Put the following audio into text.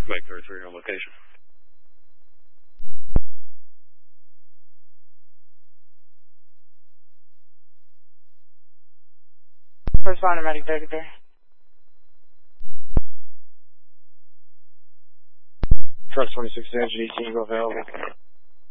Mike 33 on location. Responder, Medic 33. Truck 26 engine, ET available.